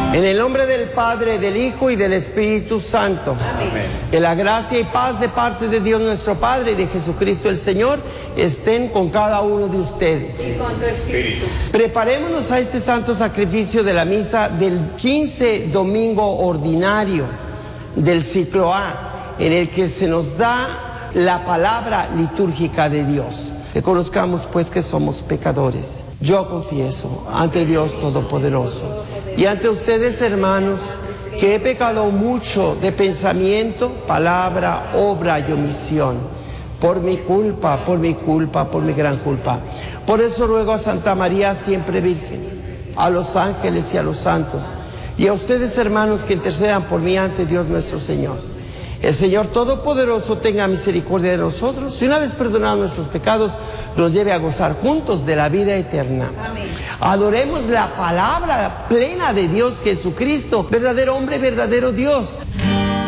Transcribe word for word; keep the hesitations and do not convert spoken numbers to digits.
En el nombre del Padre, del Hijo y del Espíritu Santo. Amén. Que la gracia y paz de parte de Dios nuestro Padre y de Jesucristo el Señor estén con cada uno de ustedes. Y con tu espíritu. Preparémonos a este santo sacrificio de la misa del quince domingo ordinario del ciclo A, en el que se nos da la palabra litúrgica de Dios. Reconozcamos pues que somos pecadores. Yo confieso ante Dios Todopoderoso y ante ustedes, hermanos, que he pecado mucho de pensamiento, palabra, obra y omisión. Por mi culpa, por mi culpa, por mi gran culpa. Por eso ruego a Santa María, siempre Virgen, a los ángeles y a los santos, y a ustedes, hermanos, que intercedan por mí ante Dios nuestro Señor. El Señor Todopoderoso tenga misericordia de nosotros y una vez perdonados nuestros pecados, nos lleve a gozar juntos de la vida eterna. Amén. Adoremos la palabra plena de Dios Jesucristo, verdadero hombre, verdadero Dios.